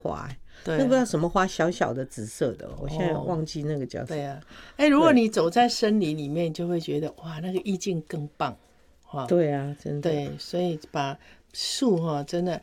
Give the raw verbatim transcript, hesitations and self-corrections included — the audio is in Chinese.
花、欸， 对， 那不知道什么花，小小的紫色的，我现在忘记那个叫什么。 对啊，哎，如果你走在森林里面，就会觉得哇，那个意境更棒。 对啊，真的。 对，所以把树哈、哦，真的